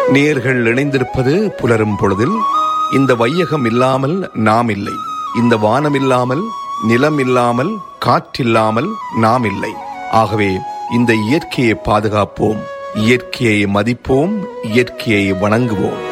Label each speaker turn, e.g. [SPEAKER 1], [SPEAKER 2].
[SPEAKER 1] நேர்கள் இணைந்திருப்பது புலரும் பொழுதில். இந்த வையகம் இல்லாமல் நாம் இல்லை, இந்த வானம் இல்லாமல், நிலம் இல்லாமல், காற்றில்லாமல் நாம் இல்லை. ஆகவே இந்த இயற்கையை பாதுகாப்போம், இயற்கையை மதிப்போம், இயற்கையை வணங்குவோம்.